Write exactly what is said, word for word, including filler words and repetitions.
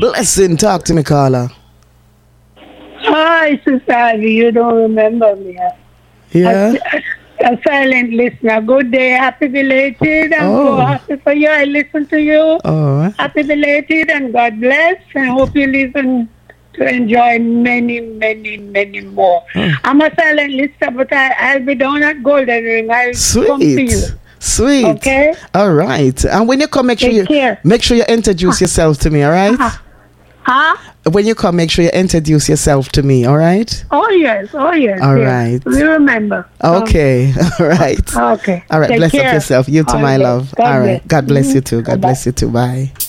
Blessing. Talk to me, caller. Hi, Sister Ivy. You don't remember me. Yeah. A, a silent listener. Good day. Happy belated. I'm Oh. so happy for you. I listen to you. Oh. Happy belated and God bless. And hope you listen to enjoy many, many, many more. Oh. I'm a silent listener, but I, I'll be down at Golden Ring. I'll come to you. Sweet. Sweet. Okay. All right. And when you come, make sure Take you care. make sure you introduce yourself to me. All right. Huh? Huh? When you come, make sure you introduce yourself to me. All right. Oh, yes. Oh, yes. All yes. right. We remember. Okay. All right. Um, okay. All right. Take Bless care. up yourself. You too, All my right. love. God All right. bless. God bless you Mhm. too. God Bye-bye. bless you too. Bye.